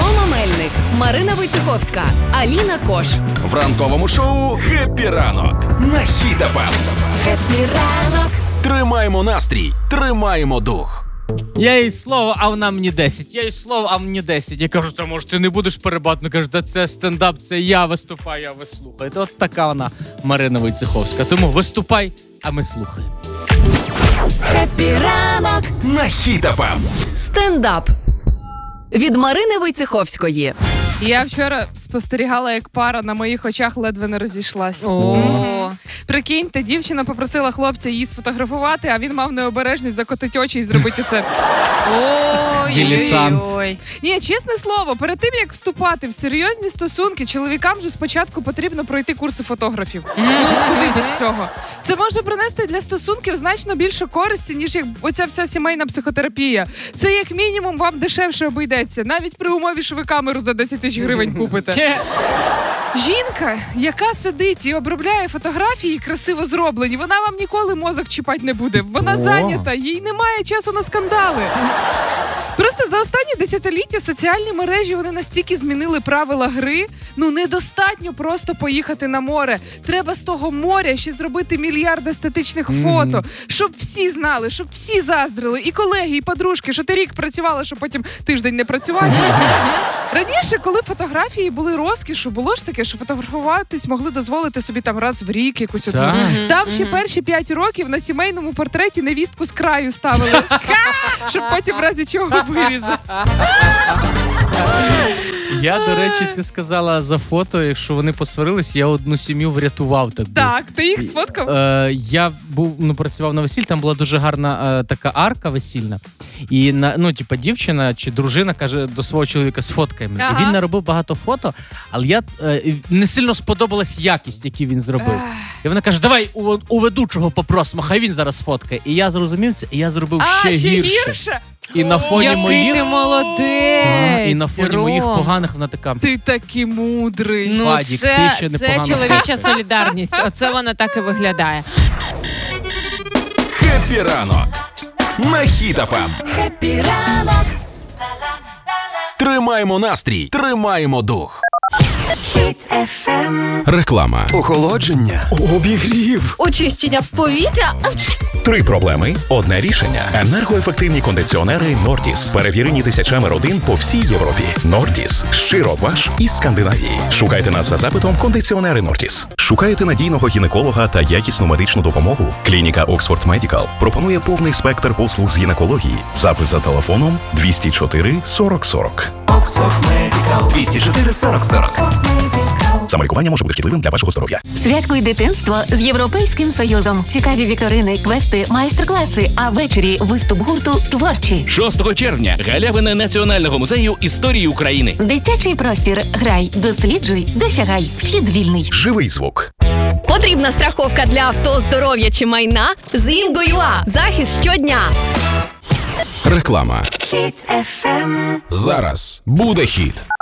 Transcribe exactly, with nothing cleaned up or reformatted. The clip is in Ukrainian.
Рома Мельник, Марина Войцеховська, Аліна Кош. В ранковому шоу «Хеппі ранок» на Хіт еф ем. Хеппі ранок. Тримаємо настрій, тримаємо дух. Я їй слово, а вона мені десять. Я їй слово, а мені десять. Я кажу, то може ти не будеш перебатно. Каже, да це стендап, це я виступаю, а ви слухаєте. От така вона Марина Войцеховська. Тому виступай, а ми слухаємо. Хеппі ранок На Хіт еф ем. Стендап від Марини Войцеховської. Я вчора спостерігала, як пара на моїх очах ледве не розійшлась. О. Прикиньте, дівчина попросила хлопця її сфотографувати, а він мав необережність закотити очі і зробити оце. Ой, Дилетант. ой. Ні, чесне слово, перед тим, як вступати в серйозні стосунки, чоловікам же спочатку потрібно пройти курси фотографів. Ну от куди без цього? Це може принести для стосунків значно більше користі, ніж як оця вся сімейна психотерапія. Це як мінімум вам дешевше обійдеться, навіть при умові, що ви камеру за десять тисяч гривень купите. Жінка, яка сидить і обробляє фотографії красиво зроблені, вона вам ніколи мозок чіпати не буде. Вона О. зайнята, їй немає часу на скандали. Просто за останні десятиліття соціальні мережі, вони настільки змінили правила гри. Ну, недостатньо просто поїхати на море. Треба з того моря ще зробити мільярд естетичних фото, щоб всі знали, щоб всі заздрили. І колеги, і подружки, що ти рік працювала, щоб потім тиждень не працювати. Раніше, коли фотографії були розкішу, було ж таке, що фотографуватись могли дозволити собі там раз в рік якусь одну. Так. Там ще перші п'ять років на сімейному портреті невістку з краю ставили, щоб потім в разі чого вирізати. Я, до речі, ти сказала за фото, якщо вони посварились, я одну сім'ю врятував. Так, Так, ти їх сфоткав? Е, я був, ну, працював на весіллі, там була дуже гарна е, така арка весільна. І, на, ну, типа, дівчина чи дружина каже до свого чоловіка, сфоткай мене. Ага. І він наробив багато фото, але я е, не сильно сподобалась якість, яку він зробив. І вона каже, давай у, у ведучого попросимо, хай він зараз фоткає. І я зрозумів це, і я зробив А, ще, ще гірше. гірше? І на фоні Який моїх... ти молодець, Та, і на фоні Ром. моїх поганих вона така... Ти такий мудрий. Ну, Вадік, це, ти ще це непогано чоловіча фоткаєш. солідарність. Оце вона так і виглядає. Хеппі ранок на Хіт еф ем. Хеппі ранок. Тримаємо настрій, тримаємо дух. Хіт еф ем. Реклама. Охолодження. Обігрів. Очищення повітря. Три проблеми – одне рішення. Енергоефективні кондиціонери «Нортіс». Перевірені тисячами родин по всій Європі. «Нортіс» – щиро ваш із Скандинавії. Шукайте нас за запитом «Кондиціонери «Нортіс». Шукаєте надійного гінеколога та якісну медичну допомогу? Клініка Oxford Medical пропонує повний спектр послуг з гінекології. Запис за телефоном двісті чотири сорок сорок. двісті чотири сорок сорок. Самолікування може бути шкідливим для вашого здоров'я. Святкуй дитинство з Європейським Союзом. Цікаві вікторини, квести, майстер-класи, а ввечері виступ гурту «Творчі». шостого червня галявина Національного музею історії України. Дитячий простір. Грай, досліджуй, досягай. Вхід вільний. Живий звук. Потрібна страховка для авто, здоров'я чи майна? З Інго.ua. Захист щодня. Реклама. Хіт еф ем. Зараз буде хіт.